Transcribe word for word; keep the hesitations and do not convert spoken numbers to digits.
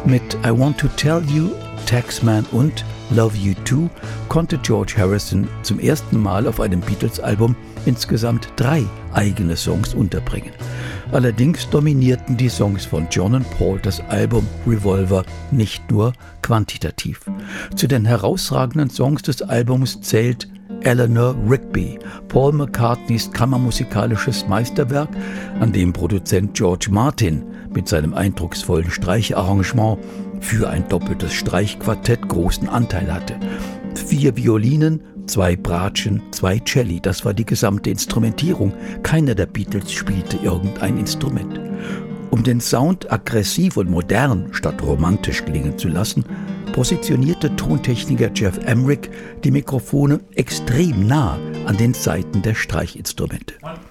Mit I Want to Tell You, Taxman und Love You Too konnte George Harrison zum ersten Mal auf einem Beatles-Album insgesamt drei eigene Songs unterbringen. Allerdings dominierten die Songs von John und Paul das Album Revolver nicht nur quantitativ. Zu den herausragenden Songs des Albums zählt Eleanor Rigby, Paul McCartneys kammermusikalisches Meisterwerk, an dem Produzent George Martin mit seinem eindrucksvollen Streicharrangement für ein doppeltes Streichquartett großen Anteil hatte. Vier Violinen, zwei Bratschen, zwei Celli, das war die gesamte Instrumentierung. Keiner der Beatles spielte irgendein Instrument. Um den Sound aggressiv und modern statt romantisch klingen zu lassen, positionierte Tontechniker Geoff Emerick die Mikrofone extrem nah an den Saiten der Streichinstrumente.